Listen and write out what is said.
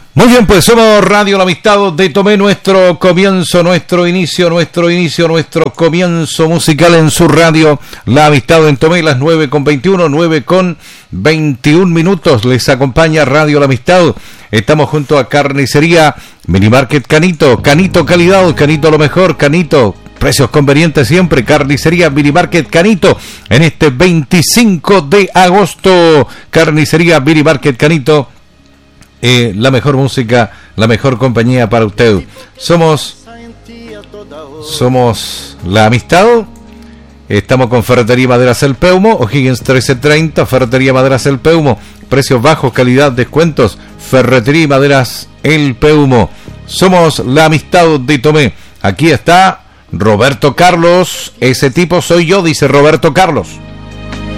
Muy bien, pues somos Radio La Amistad de Tomé, nuestro comienzo, nuestro inicio, nuestro comienzo musical en su radio La Amistad en Tomé, las 9:21, 9:21 minutos. Les acompaña Radio La Amistad. Estamos junto a Carnicería Minimarket Canito, Canito calidad, Canito lo mejor, Canito precios convenientes siempre. Carnicería Minimarket Canito en este 25 de agosto. Carnicería Minimarket Canito. La mejor música, la mejor compañía para usted. Somos La Amistad. Estamos con Ferretería Maderas El Peumo, O'Higgins 1330, Ferretería Maderas El Peumo, precios bajos, calidad, descuentos. Ferretería Maderas El Peumo. Somos La Amistad de Tomé. Aquí está Roberto Carlos. Ese tipo soy yo, dice Roberto Carlos.